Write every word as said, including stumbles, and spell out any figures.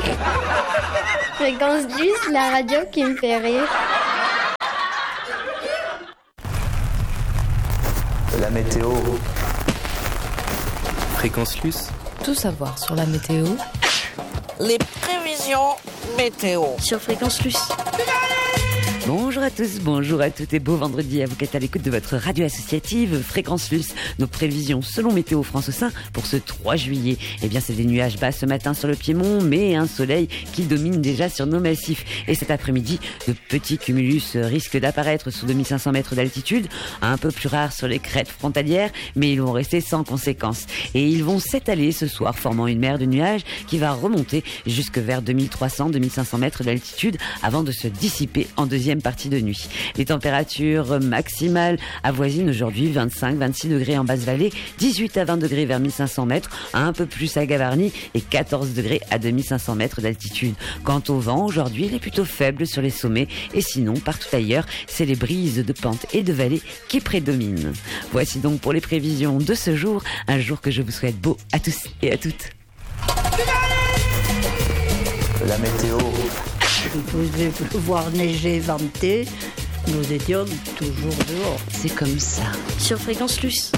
Fréquence Luce, la radio qui me fait rire. La météo. Fréquence Luce. Tout savoir sur la météo. Les prévisions météo. Sur Fréquence Luce. Bonjour à tous, bonjour à toutes et beau vendredi à vous qui êtes à l'écoute de votre radio associative Fréquence Luce. Nos prévisions selon Météo France au sein pour ce trois juillet. Eh bien c'est des nuages bas ce matin sur le Piémont, mais un soleil qui domine déjà sur nos massifs. Et cet après-midi, de petits cumulus risquent d'apparaître sous deux mille cinq cents mètres d'altitude, un peu plus rares sur les crêtes frontalières, mais ils vont rester sans conséquence. Et ils vont s'étaler ce soir, formant une mer de nuages qui va remonter jusque vers deux mille trois cents à deux mille cinq cents mètres d'altitude avant de se dissiper en deuxième partie de nuit. Les températures maximales avoisinent aujourd'hui vingt-cinq à vingt-six degrés en basse vallée, dix-huit à vingt degrés vers mille cinq cents mètres, un peu plus à Gavarnie et quatorze degrés à deux mille cinq cents mètres d'altitude. Quant au vent, aujourd'hui, il est plutôt faible sur les sommets et sinon, partout ailleurs, c'est les brises de pente et de vallée qui prédominent. Voici donc pour les prévisions de ce jour, un jour que je vous souhaite beau à tous et à toutes. La météo. Il pouvait pleuvoir, neiger, venter. Nous étions toujours dehors. C'est comme ça. Sur Fréquence Luce.